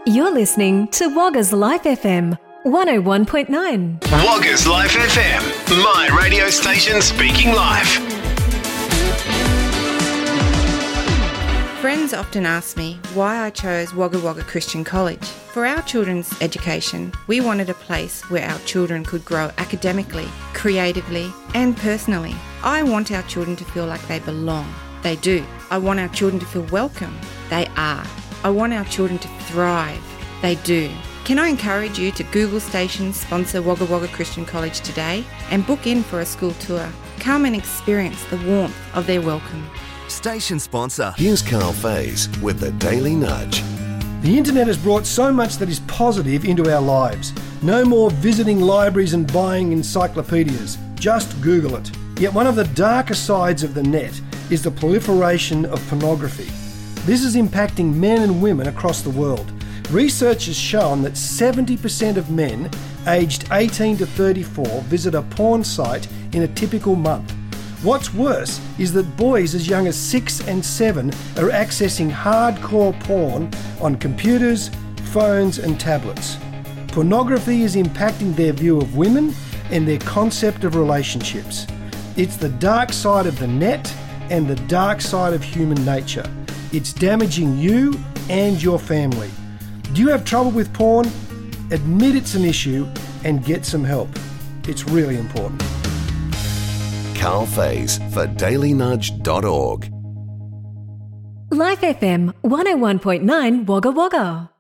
You're listening to Wagga's Life FM 101.9. Wagga's Life FM, my radio station speaking life. Friends often ask me why I chose Wagga Wagga Christian College. For our children's education, we wanted a place where our children could grow academically, creatively, and personally. I want our children to feel like they belong. They do. I want our children to feel welcome. They are. I want our children to thrive. They do. Can I encourage you to Google stations sponsor Wagga Wagga Christian College today and book in for a school tour? Come and experience the warmth of their welcome. Station sponsor. Here's Carl Faze with the Daily Nudge. The internet has brought so much that is positive into our lives. No more visiting libraries and buying encyclopedias. Just Google it. Yet one of the darker sides of the net is the proliferation of pornography. This is impacting men and women across the world. Research has shown that 70% of men aged 18 to 34 visit a porn site in a typical month. What's worse is that boys as young as 6 and 7 are accessing hardcore porn on computers, phones and tablets. Pornography is impacting their view of women and their concept of relationships. It's the dark side of the net and the dark side of human nature. It's damaging you and your family. Do you have trouble with porn? Admit it's an issue and get some help. It's really important. Carl Faze for dailynudge.org. Life FM 101.9 Wagga Wagga.